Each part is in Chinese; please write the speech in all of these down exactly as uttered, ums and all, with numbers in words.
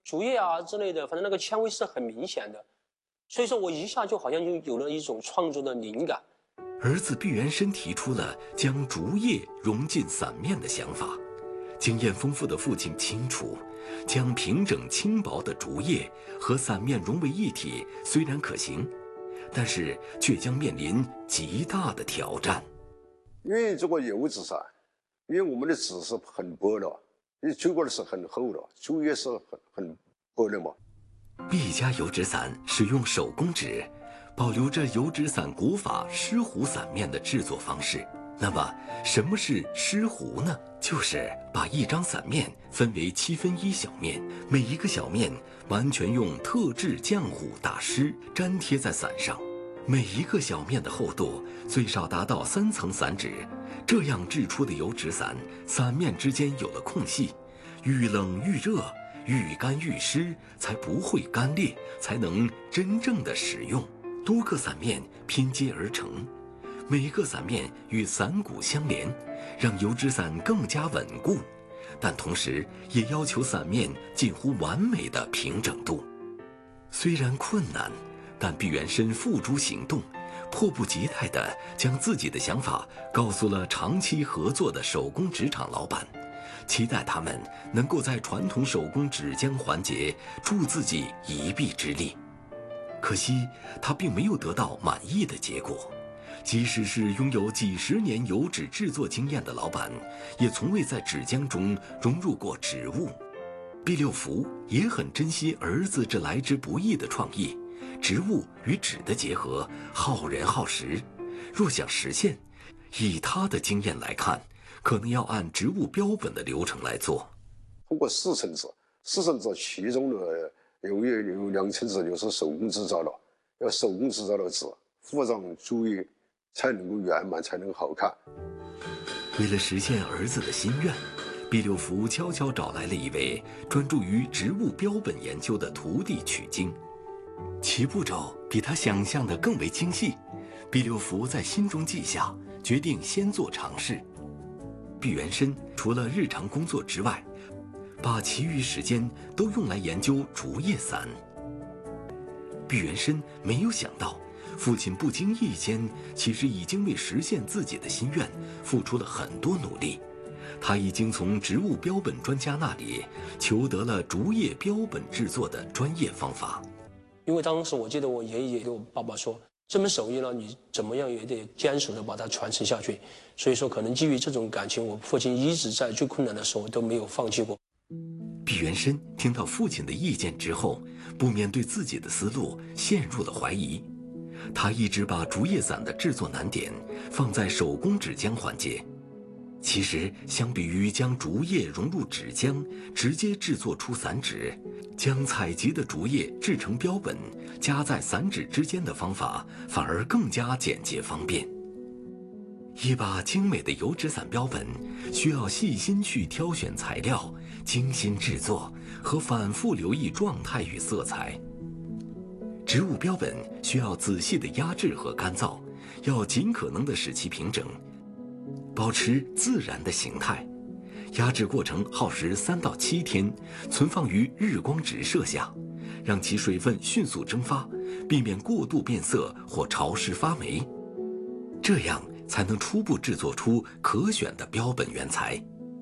竹叶啊之类的，反正那个纤维是很明显的。所以说我一下就好像就有了一种创作的灵感。 儿子毕元申提出了将竹叶融进伞面的想法。经验丰富的父亲清楚，将平整轻薄的竹叶和伞面融为一体虽然可行，但是却将面临极大的挑战。 因为这个油纸伞，因为我们的纸是很薄的，因为竹竿是很厚的，竹叶是很很薄的嘛。 毕加油纸伞使用手工纸，保留着油纸伞古法湿糊伞面的制作方式。那么，什么是湿糊呢？就是把一张伞面分为七分一小面，每一个小面完全用特制浆糊打湿，粘贴在伞上。每一个小面的厚度最少达到三层伞纸，这样制出的油纸伞，伞面之间有了空隙，遇冷遇热，遇干遇湿，才不会干裂，才能真正的使用。多个伞面拼接而成，每个伞面与伞骨相连，让油纸伞更加稳固，但同时也要求伞面近乎完美的平整度。虽然困难，但毕元申付诸行动，迫不及待地将自己的想法告诉了长期合作的手工纸厂老板，期待他们能够在传统手工纸浆环节助自己一臂之力。可惜他并没有得到满意的结果，即使是拥有几十年油纸制作经验的老板，也从未在纸浆中融入过植物。毕六福也很珍惜儿子这来之不易的创意，植物与纸的结合耗人耗时，若想实现，以他的经验来看，可能要按植物标本的流程来做。 通过四层纸，四层纸其中的有有两层纸就是手工制造的，要手工制造的纸附上竹叶，才能够圆满，才能好看。 为了实现儿子的心愿，毕六福悄悄找来了一位专注于植物标本研究的徒弟取经。其步骤比他想象的更为精细，毕六福在心中记下，决定先做尝试。毕元申除了日常工作之外，把其余时间都用来研究竹叶伞。毕元申没有想到，父亲不经意间其实已经为实现自己的心愿付出了很多努力。他已经从植物标本专家那里求得了竹叶标本制作的专业方法。 因为当时我记得我爷爷给我爸爸说，这门手艺呢，你怎么样也得坚守的把它传承下去。所以说，可能基于这种感情，我父亲一直在最困难的时候都没有放弃过。 毕元申听到父亲的意见之后，不免对自己的思路陷入了怀疑。他一直把竹叶伞的制作难点放在手工纸浆环节。其实，相比于将竹叶融入纸浆，直接制作出伞纸，将采集的竹叶制成标本，夹在伞纸之间的方法，反而更加简洁方便。一把精美的油纸伞标本，需要细心去挑选材料，精心制作和反复留意状态与色彩。植物标本需要仔细的压制和干燥，要尽可能的使其平整，保持自然的形态。压制过程耗时三到七天，存放于日光直射下，让其水分迅速蒸发，避免过度变色或潮湿发霉，这样才能初步制作出可选的标本原材。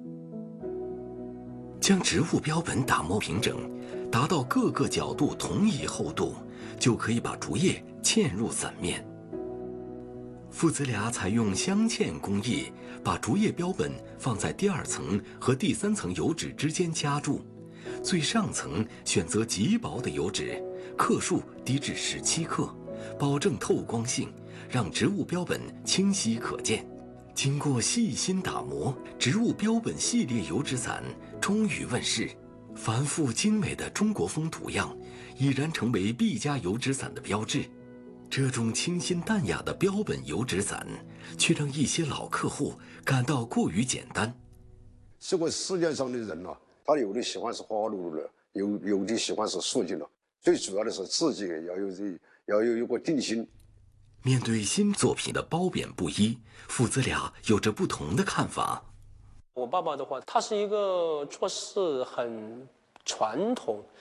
将植物标本打磨平整，达到各个角度同一厚度，就可以把竹叶嵌入伞面。父子俩采用镶嵌工艺，把竹叶标本放在第二层和第三层油纸之间夹住，最上层选择极薄的油纸，克数低至十七克，保证透光性，让植物标本清晰可见。经过细心打磨，植物标本系列油纸伞终于问世。繁复精美的中国风图样已然成为毕加油纸伞的标志。这种清新淡雅的标本油纸伞，却让一些老客户感到过于简单。 这个世界上的人啊，他有的喜欢是花花绿绿的，有有的喜欢是素净的。最主要的是自己要有这要有一个定心。 面对新作品的褒贬不一，父子俩有着不同的看法。 我爸爸的话，他是一个做事很传统，